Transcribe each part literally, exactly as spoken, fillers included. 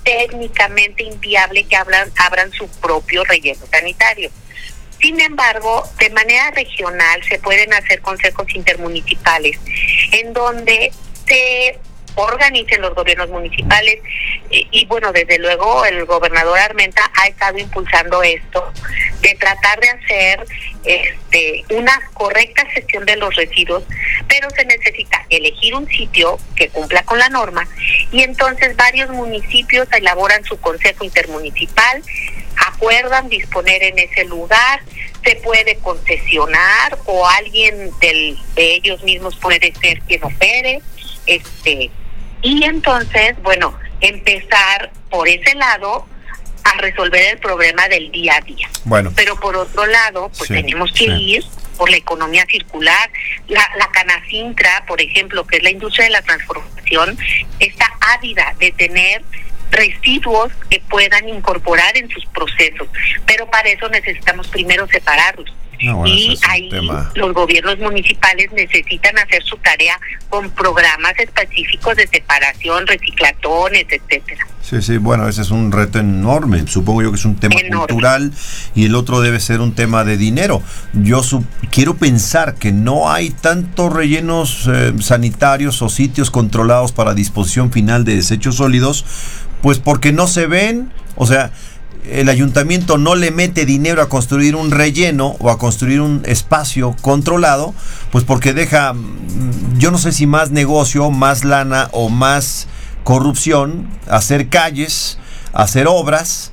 técnicamente inviable que abran, abran su propio relleno sanitario. Sin embargo, de manera regional se pueden hacer consejos intermunicipales en donde se organicen los gobiernos municipales y, y bueno, desde luego el gobernador Armenta ha estado impulsando esto, de tratar de hacer este una correcta gestión de los residuos, pero se necesita elegir un sitio que cumpla con la norma y entonces varios municipios elaboran su consejo intermunicipal, acuerdan disponer en ese lugar, se puede concesionar o alguien del, de ellos mismos puede ser quien opere, este y entonces, bueno, empezar por ese lado a resolver el problema del día a día. Bueno. Pero por otro lado, pues sí, tenemos que sí. ir por la economía circular. La, la Canacintra, por ejemplo, que es la industria de la transformación, está ávida de tener residuos que puedan incorporar en sus procesos, pero para eso necesitamos primero separarlos. No, bueno, y ahí tema. Los gobiernos municipales necesitan hacer su tarea con programas específicos de separación, reciclatones, etcétera. Sí, sí, bueno, ese es un reto enorme. Supongo yo que es un tema enorme. Cultural y el otro debe ser un tema de dinero. Yo sub- quiero pensar que no hay tantos rellenos eh, sanitarios o sitios controlados para disposición final de desechos sólidos, pues porque no se ven, o sea, el ayuntamiento no le mete dinero a construir un relleno o a construir un espacio controlado, pues porque deja, yo no sé si más negocio, más lana o más corrupción, hacer calles, hacer obras.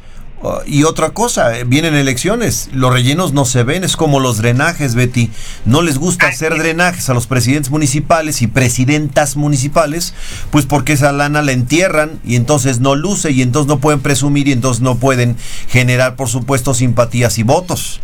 Y otra cosa, vienen elecciones, los rellenos no se ven, es como los drenajes, Betty. No les gusta hacer drenajes a los presidentes municipales y presidentas municipales, pues porque esa lana la entierran y entonces no luce y entonces no pueden presumir y entonces no pueden generar, por supuesto, simpatías y votos.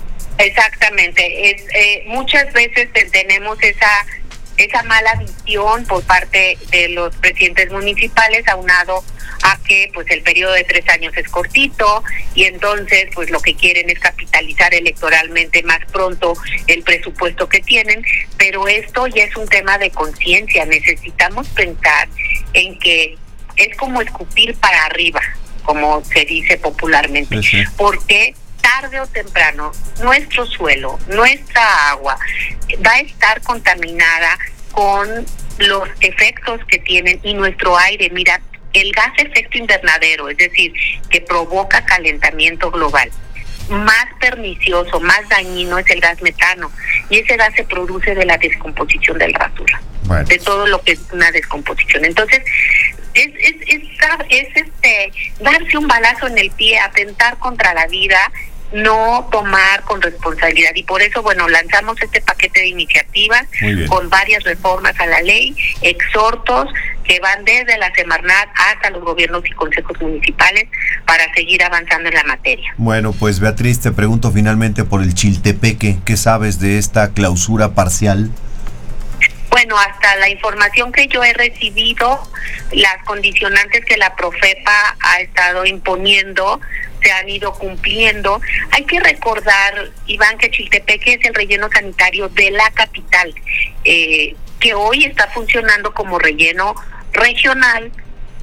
Exactamente, es, eh, muchas veces tenemos esa esa mala visión por parte de los presidentes municipales, aunado a que pues el periodo de tres años es cortito y entonces pues lo que quieren es capitalizar electoralmente más pronto el presupuesto que tienen, pero esto ya es un tema de conciencia. Necesitamos pensar en que es como escupir para arriba, como se dice popularmente, sí, sí. porque tarde o temprano nuestro suelo, nuestra agua va a estar contaminada con los efectos que tienen y nuestro aire. Mira, el gas efecto invernadero, es decir, que provoca calentamiento global, más pernicioso, más dañino es el gas metano, y ese gas se produce de la descomposición del rasura, bueno. de todo lo que es una descomposición. Entonces, es, es, es, es este darse un balazo en el pie, atentar contra la vida, no tomar con responsabilidad, y por eso, bueno, lanzamos este paquete de iniciativas con varias reformas a la ley, exhortos que van desde la Semarnat hasta los gobiernos y consejos municipales para seguir avanzando en la materia. Bueno, pues Beatriz, te pregunto finalmente por el Chiltepeque, ¿qué sabes de esta clausura parcial? Bueno, hasta la información que yo he recibido, las condicionantes que la Profepa ha estado imponiendo se han ido cumpliendo. Hay que recordar, Iván, que Chiltepeque es el relleno sanitario de la capital, eh, que hoy está funcionando como relleno regional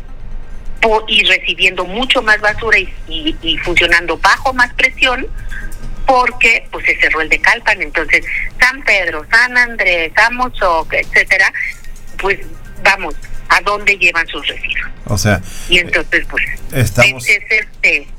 po- y recibiendo mucho más basura y, y, y funcionando bajo más presión, porque pues se cerró el de Calpan. Entonces San Pedro, San Andrés, Amozoc, etcétera, pues vamos, ¿a dónde llevan sus residuos? O sea, y entonces pues estamos... es, es este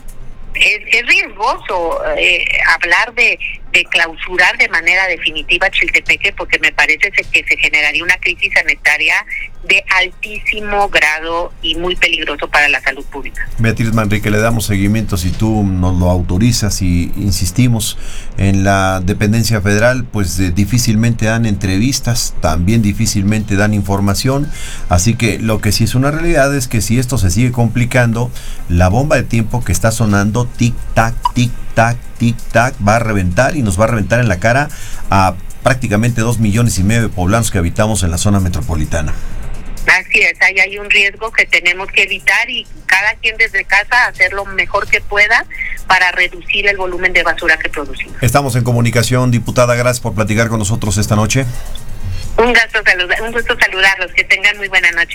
es, es riesgoso eh, hablar de, de clausurar de manera definitiva Chiltepeque, porque me parece que se generaría una crisis sanitaria de altísimo grado y muy peligroso para la salud pública. Beatriz Manrique, le damos seguimiento si tú nos lo autorizas y insistimos. En la dependencia federal pues eh, difícilmente dan entrevistas, también difícilmente dan información, así que lo que sí es una realidad es que si esto se sigue complicando, la bomba de tiempo que está sonando tic tac, tic tac, tic tac va a reventar y nos va a reventar en la cara a prácticamente dos millones y medio de poblanos que habitamos en la zona metropolitana. Así es, ahí hay un riesgo que tenemos que evitar y cada quien desde casa hacer lo mejor que pueda para reducir el volumen de basura que producimos. Estamos en comunicación, diputada, gracias por platicar con nosotros esta noche. Un gusto, salud- un gusto saludarlos, que tengan muy buena noche.